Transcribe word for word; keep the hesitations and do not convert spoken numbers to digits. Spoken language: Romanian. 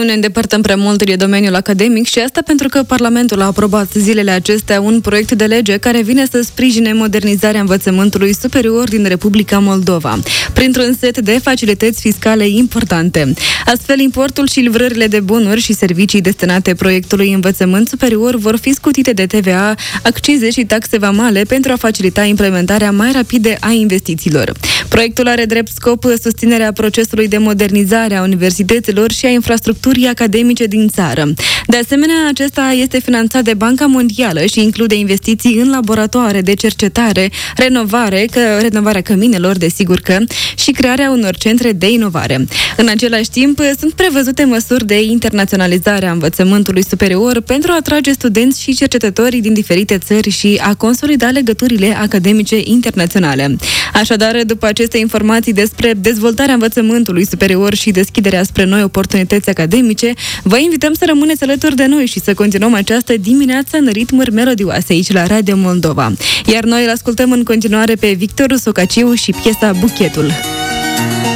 ne îndepărtăm prea mult de domeniul academic și asta pentru că Parlamentul a aprobat zilele acestea un proiect de lege care vine să sprijine modernizarea învățământului superior din Republica Moldova, printr-un set de facilități fiscale importante. Astfel, importul și livrările de bunuri și servicii destinate proiectului învățământ superior vor fi scutite de T V A, accize și taxe vamale pentru a facilita implementarea mai rapidă a investițiilor. Proiectul are drept scop susținerea procesului de modernizare a universităților și a infrastructurii academice din țară. De asemenea, acesta este finanțat de Banca Mondială și include investiții în laboratoare de cercetare, renovare, că, renovarea căminelor, desigur că, și crearea unor centre de inovare. În același timp, sunt prevăzute măsuri de internaționalizare a învățământului superior pentru a atrage studenți și cercetători din diferite țări și a consolida legăturile academice internaționale. Așadar, după aceste informații despre dezvoltarea învățământului superior și deschiderea spre noi oportunități academice, vă invităm să rămâneți alături de noi și să continuăm această dimineață în ritmuri melodioase aici la Radio Moldova. Iar noi îl ascultăm în continuare pe Victor Socaciu și piesa Buchetul.